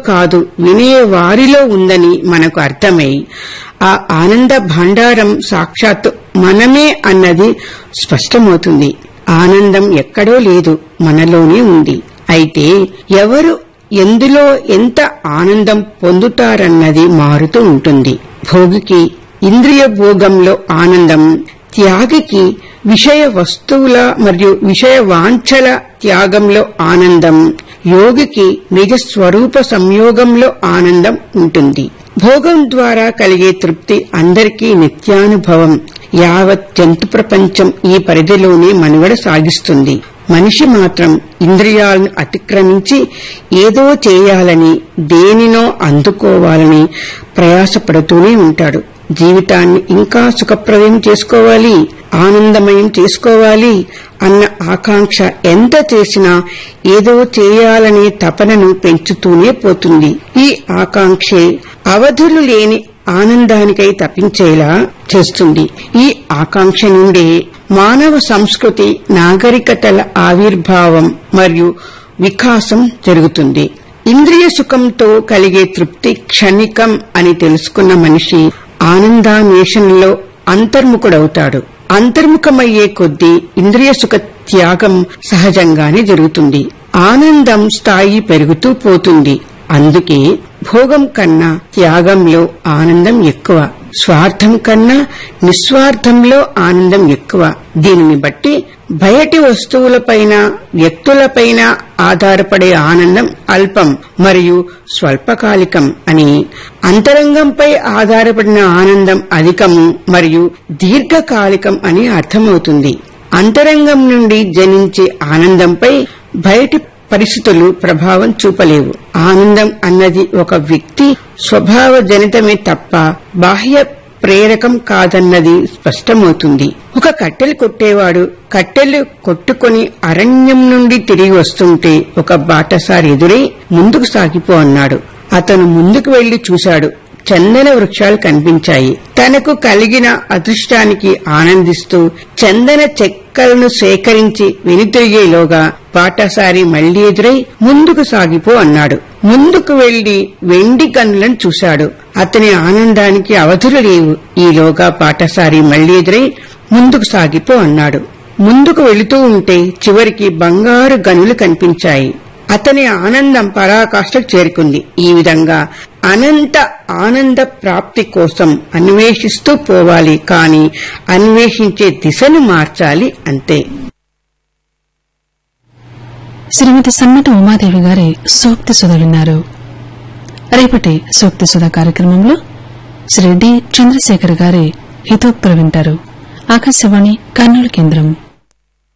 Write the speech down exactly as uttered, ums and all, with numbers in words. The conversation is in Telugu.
కాదు వినే వారిలో ఉందని మనకు అర్థమై ఆ ఆనంద భాండారం సాక్షాత్ మనమే అన్నది స్పష్టమవుతుంది. ఆనందం ఎక్కడో లేదు, మనలోనే ఉంది. అయితే ఎవరు ఎందులో ఎంత ఆనందం పొందుతారన్నది మారుతూ ఉంటుంది. భోగికి ఇంద్రియ భోగంలో ఆనందం, త్యాగికి విషయ వస్తువుల మరియు విషయ వాంఛల త్యాగంలో ఆనందం, యోగికి నిజ స్వరూప సంయోగంలో ఆనందం ఉంటుంది. భోగం ద్వారా కలిగే తృప్తి అందరికీ నిత్యానుభవం. యావత్ జంతు ప్రపంచం ఈ పరిధిలోనే మనుగడ సాగిస్తుంది. మనిషి మాత్రం ఇంద్రియాలను అతిక్రమించి ఏదో చేయాలని, దేనినో అందుకోవాలని ప్రయాసపడుతూనే ఉంటాడు. జీవితాన్ని ఇంకా సుఖప్రదం చేసుకోవాలి, ఆనందమయం చేసుకోవాలి అన్న ఆకాంక్ష ఎంత చేసినా ఏదో చేయాలనే తపనను పెంచుతూనే పోతుంది. ఈ ఆకాంక్షే అవధులు లేని ఆనందానికై తప్పించేలా చేస్తుంది. ఈ ఆకాంక్ష నుండే మానవ సంస్కృతి, నాగరికతల ఆవిర్భావం మరియు వికాసం జరుగుతుంది. ఇంద్రియ సుఖంతో కలిగే తృప్తి క్షణికం అని తెలుసుకున్న మనిషి ఆనందాన్వేషణలో అంతర్ముఖుడవుతాడు. అంతర్ముఖమయ్యే కొద్దీ ఇంద్రియ సుఖ త్యాగం సహజంగానే జరుగుతుంది. ఆనందం స్థాయి పెరుగుతూ పోతుంది. అందుకే భోగం కన్నా త్యాగంలో ఆనందం ఎక్కువ, స్వార్థం కన్నా నిస్వార్థంలో ఆనందం ఎక్కువ. దీనిని బట్టి బయటి వస్తువులపైన, వ్యక్తులపైన ఆధారపడే ఆనందం అల్పం మరియు స్వల్పకాలికం అని, అంతరంగంపై ఆధారపడిన ఆనందం అధికము మరియు దీర్ఘకాలికం అని అర్థమవుతుంది. అంతరంగం నుండి జనించే ఆనందంపై బయటి పరిస్థితులు ప్రభావం చూపలేవు. ఆనందం అన్నది ఒక వ్యక్తి స్వభావ జనితమే తప్ప బాహ్య ప్రేరకం కాదన్నది స్పష్టమవుతుంది. ఒక కట్టెలు కొట్టేవాడు కట్టెలు కొట్టుకుని అరణ్యం నుండి తిరిగి వస్తుంటే ఒక బాటసారి ఎదురై ముందుకు సాగిపో అన్నాడు. అతను ముందుకు వెళ్లి చూశాడు. చందన వృక్షాలు కనిపించాయి. తనకు కలిగిన అదృష్టానికి ఆనందిస్తూ చందన చెక్కలను సేకరించి వెనుతిరిగేలోగా బాటసారి మళ్లీ ఎదురై ముందుకు సాగిపో అన్నాడు. ముందుకు వెళ్లి వెండి గనులను చూశాడు. అతని ఆనందానికి అవధులు లేవు. ఈలోగా బాటసారి మళ్లీ ఎదురై ముందుకు సాగిపో అన్నాడు. ముందుకు వెళుతూ ఉంటే చివరికి బంగారు గనులు కనిపించాయి. అతని ఆనందం పరాకాష్ఠకు చేరుకుంది. ఈ విధంగా అనంత ఆనంద ప్రాప్తి కోసం అన్వేషిస్తూ పోవాలి, కాని అన్వేషించే దిశను మార్చాలి అంతే. శ్రీమతి సమ్మట ఉమాదేవి గారి సూక్తి సుధ విన్నారు. రేపటి సూక్తి సుధ కార్యక్రమంలో శ్రీ డి చంద్రశేఖర్ గారి హితోక్తులు వింటారు. ఆకాశవాణి కర్నూలు కేంద్రం.